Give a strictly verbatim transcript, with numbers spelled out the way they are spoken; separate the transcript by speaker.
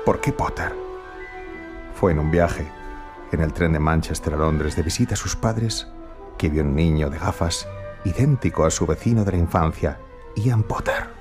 Speaker 1: ¿Por qué Potter? Fue en un viaje, en el tren de Manchester a Londres de visita a sus padres, que vio un niño de gafas idéntico a su vecino de la infancia, Ian Potter.